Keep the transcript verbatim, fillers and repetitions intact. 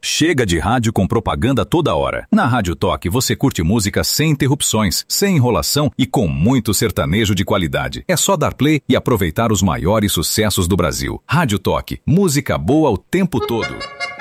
Chega de rádio com propaganda toda hora. Na Rádio Toque você curte música sem interrupções, sem enrolação e com muito sertanejo de qualidade. É só dar play e aproveitar os maiores sucessos do Brasil. Rádio Toque, música boa o tempo todo.